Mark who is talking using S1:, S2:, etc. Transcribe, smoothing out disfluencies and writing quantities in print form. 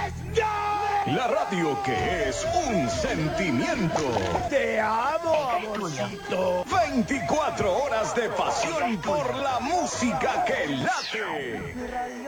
S1: La radio que es un sentimiento.
S2: Te amo, amorcito.
S1: 24 horas de pasión por la música que late.